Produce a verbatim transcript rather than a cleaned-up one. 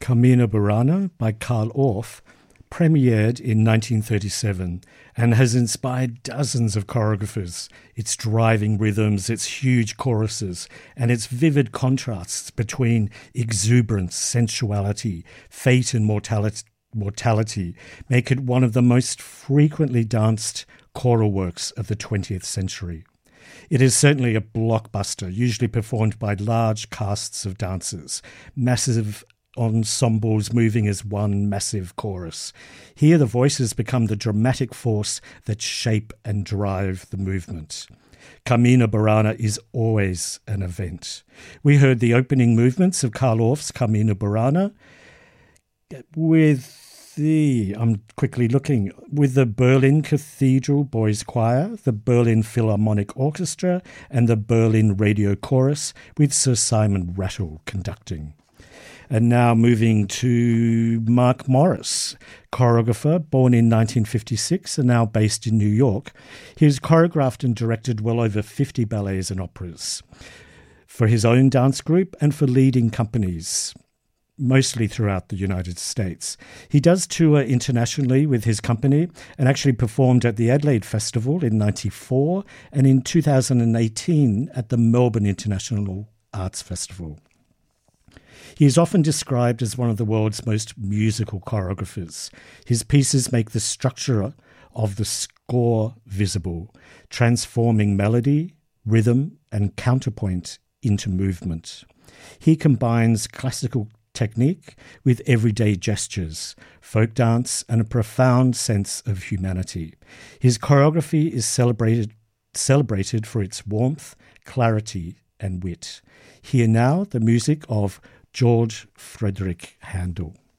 Carmina Burana by Carl Orff premiered in nineteen thirty-seven and has inspired dozens of choreographers. Its driving rhythms, its huge choruses, and its vivid contrasts between exuberance, sensuality, fate and mortality, mortality make it one of the most frequently danced choral works of the twentieth century. It is certainly a blockbuster, usually performed by large casts of dancers, massive ensembles moving as one massive chorus. Here the voices become the dramatic force that shape and drive the movement. Carmina Burana is always an event. We heard the opening movements of Carl Orff's Carmina Burana with the, I'm quickly looking, with the Berlin Cathedral Boys Choir, the Berlin Philharmonic Orchestra, and the Berlin Radio Chorus, with Sir Simon Rattle conducting. And now moving to Mark Morris, choreographer, born in nineteen fifty-six and now based in New York. He has choreographed and directed well over fifty ballets and operas for his own dance group and for leading companies, mostly throughout the United States. He does tour internationally with his company and actually performed at the Adelaide Festival in ninety-four and in two thousand eighteen at the Melbourne International Arts Festival. He is often described as one of the world's most musical choreographers. His pieces make the structure of the score visible, transforming melody, rhythm, and counterpoint into movement. He combines classical technique with everyday gestures, folk dance, and a profound sense of humanity. His choreography is celebrated, celebrated for its warmth, clarity, and wit. Here now, the music of George Frederick Handel.